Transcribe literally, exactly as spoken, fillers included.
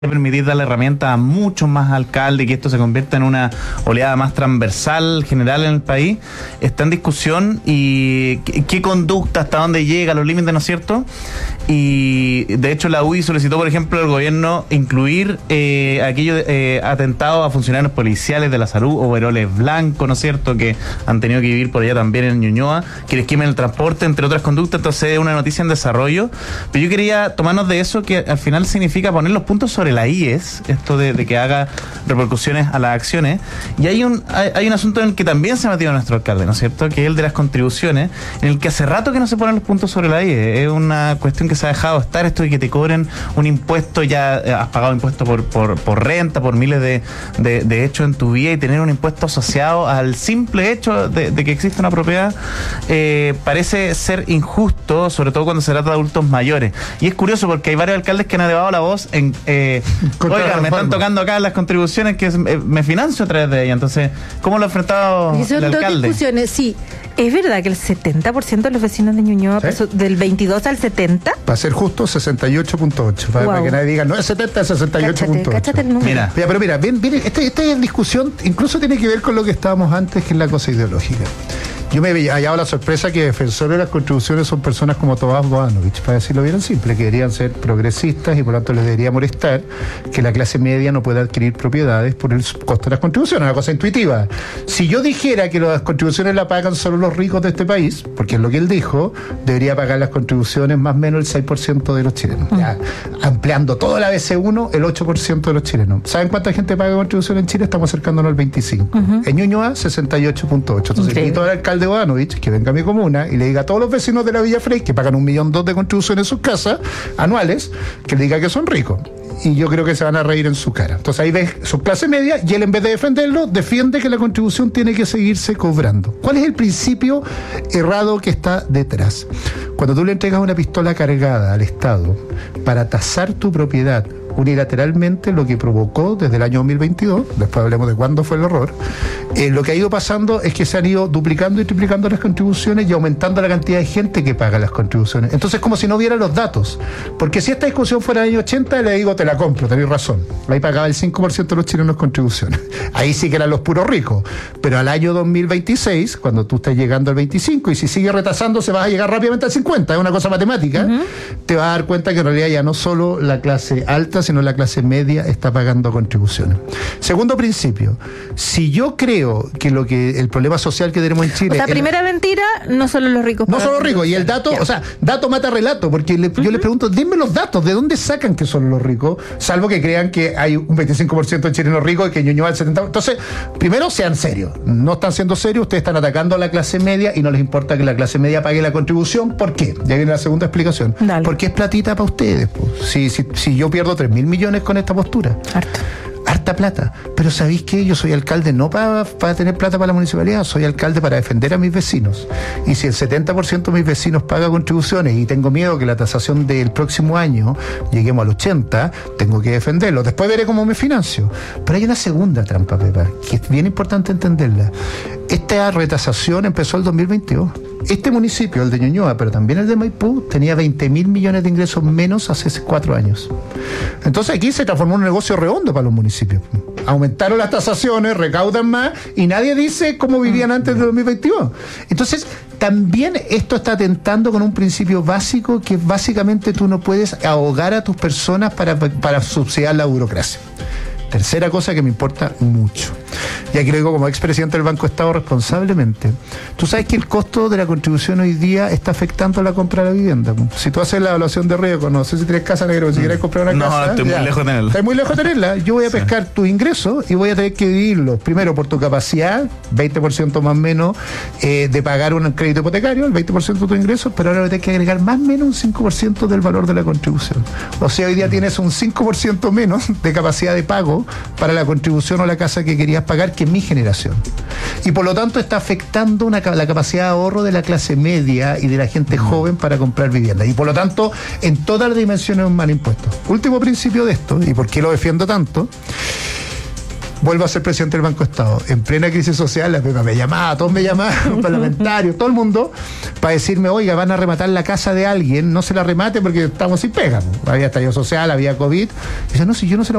permitir darle herramientas a muchos más alcaldes y que esto se convierta en una oleada más transversal, general en el país, está en discusión. Y qué, qué conducta, hasta dónde llega, los límites, ¿no es cierto? Y de hecho la U D I solicitó, por ejemplo, al gobierno incluir eh, aquellos eh, atentados a funcionarios policiales de la salud, overoles blancos, ¿no es cierto?, que han tenido que vivir por allá también en Ñuñoa, que les quemen el transporte, entre otras conductas. Entonces es una noticia en desarrollo, pero yo quería tomarnos de eso, que al final significa poner los puntos sobre la I E S, esto de, de que haga repercusiones a las acciones. Y hay un hay, hay un asunto en el que también se ha metido nuestro alcalde, ¿no es cierto?, que es el de las contribuciones, en el que hace rato que no se ponen los puntos sobre la I E S. Es una cuestión que se ha dejado estar, esto de que te cobren un impuesto, ya has pagado impuesto por, por, por renta, por miles de, de, de hechos en tu vida, y tener un impuesto asociado al simple hecho de, de que existe una propiedad, eh, parece ser injusto, sobre todo cuando se trata de adultos mayores. Y es curioso porque hay varios alcaldes que han elevado la voz en... Eh, Oiga, me están tocando acá las contribuciones que me financio a través de ella. Entonces, ¿cómo lo ha enfrentado el alcalde? Son dos discusiones, sí. ¿Es verdad que el setenta por ciento de los vecinos de Ñuñoa ¿Sí? pasó del veintidós al setenta? Para ser justo, sesenta y ocho punto ocho. Para, wow. para que nadie diga, no es setenta, es sesenta y ocho punto ocho. Cáchate, cáchate el número. Mira, pero mira, bien, bien, esta, esta discusión incluso tiene que ver con lo que estábamos antes, que es la cosa ideológica. Yo me había hallado la sorpresa que defensores de las contribuciones son personas como Tomás Boanovich, para decirlo bien simple, que deberían ser progresistas y por lo tanto les debería molestar que la clase media no pueda adquirir propiedades por el costo de las contribuciones. Una cosa intuitiva. Si yo dijera que las contribuciones la pagan solo los ricos de este país, porque es lo que él dijo, debería pagar las contribuciones más o menos el seis por ciento de los chilenos. Uh-huh. Ya, ampliando toda la B C uno, el ocho por ciento de los chilenos. ¿Saben cuánta gente paga contribuciones en Chile? Estamos acercándonos al veinticinco. Uh-huh. En Ñuñoa, sesenta y ocho punto ocho. Entonces, okay. invito al alcalde de Boanovich que venga a mi comuna y le diga a todos los vecinos de la Villa Frey que pagan un millón dos de contribuciones en sus casas anuales, que le diga que son ricos. Y yo creo que se van a reír en su cara. Entonces ahí ves su clase media y él, en vez de defenderlo, defiende que la contribución tiene que seguirse cobrando. ¿Cuál es el principio errado que está detrás? Cuando tú le entregas una pistola cargada al Estado para tasar tu propiedad unilateralmente, lo que provocó desde el año dos mil veintidós, después hablemos de cuándo fue el error, eh, lo que ha ido pasando es que se han ido duplicando y triplicando las contribuciones y aumentando la cantidad de gente que paga las contribuciones. Entonces, como si no hubiera los datos. Porque si esta discusión fuera en el año ochenta, le digo, te la compro, tenés razón. Ahí pagaba el cinco por ciento de los chilenos contribuciones. Ahí sí que eran los puros ricos. Pero al año dos mil veintiséis, cuando tú estás llegando al veinticinco, y si sigue retrasando, se va a llegar rápidamente al cincuenta, es una cosa matemática, uh-huh. te vas a dar cuenta que en realidad ya no solo la clase alta, sino la clase media está pagando contribuciones. Segundo principio, si yo creo que lo que el problema social que tenemos en Chile... O sea, primera el, mentira, no solo los ricos. No solo los ricos, y el dato, ya. o sea, dato mata relato, porque le, uh-huh. yo les pregunto, denme los datos, ¿de dónde sacan que son los ricos? Salvo que crean que hay un veinticinco por ciento de chilenos ricos y que Ñuñoa el setenta por ciento. Entonces, primero sean serios, no están siendo serios, ustedes están atacando a la clase media y no les importa que la clase media pague la contribución. ¿Por qué? Ya viene la segunda explicación. Dale. Porque es platita para ustedes. Pues. Si, si, si yo pierdo tres mil millones con esta postura. Harto. Harta plata. Pero ¿sabéis qué? Yo soy alcalde no para, para tener plata para la municipalidad, soy alcalde para defender a mis vecinos. Y si el setenta por ciento de mis vecinos paga contribuciones y tengo miedo que la tasación del próximo año lleguemos al ochenta por ciento, tengo que defenderlo. Después veré cómo me financio. Pero hay una segunda trampa, Pepa, que es bien importante entenderla. Esta retasación empezó el dos mil veintidós. Este municipio, el de Ñuñoa, pero también el de Maipú, tenía veinte mil millones de ingresos menos hace cuatro años. Entonces aquí se transformó en un negocio redondo para los municipios. Aumentaron las tasaciones, recaudan más y nadie dice cómo vivían antes de dos mil veintidós. Entonces, también esto está atentando con un principio básico, que básicamente tú no puedes ahogar a tus personas para, para subsidiar la burocracia. Tercera cosa que me importa mucho, y aquí lo digo como expresidente del Banco Estado responsablemente. Tú sabes que el costo de la contribución hoy día está afectando la compra de la vivienda. Si tú haces la evaluación de riesgo, no sé si tienes casa, negro, si quieres comprar una no, casa. No, estoy ya, muy lejos de tenerla. Estoy muy lejos de tenerla. Yo voy a pescar sí. tus ingresos y voy a tener que dividirlos. Primero por tu capacidad, veinte por ciento más o menos eh, de pagar un crédito hipotecario, el veinte por ciento de tus ingresos, pero ahora voy a tener que agregar más o menos un cinco por ciento del valor de la contribución. O sea, hoy día tienes un cinco por ciento menos de capacidad de pago para la contribución o la casa que querías pagar que mi generación. Y por lo tanto está afectando una, la capacidad de ahorro de la clase media y de la gente joven para comprar vivienda. Y por lo tanto, en todas las dimensiones es un mal impuesto. Último principio de esto, y por qué lo defiendo tanto. vuelvo a ser presidente del Banco Estado. En plena crisis social, la Pepa me llamaba, todos me llamaban, los parlamentarios, todo el mundo, para decirme, oiga, van a rematar la casa de alguien, no se la remate porque estamos sin pega. Había estallido social, había COVID. Y dice, no, si yo no se la